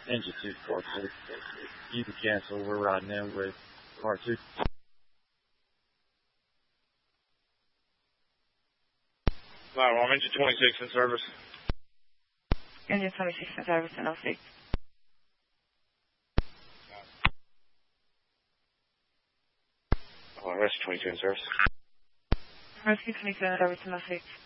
Engine 2, car 2. You can cancel. We're riding in with car 2. Line 1, engine 26 in service. Engine 26 in service in 06. Rescue 22 in service. Rescue 22 in service in 06.